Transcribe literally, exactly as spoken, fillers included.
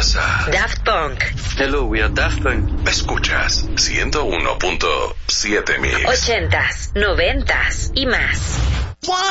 Escuchas a Daft Punk. Hello, we are Daft Punk. Escuchas ciento uno punto siete Mix. Ochentas, noventas y más.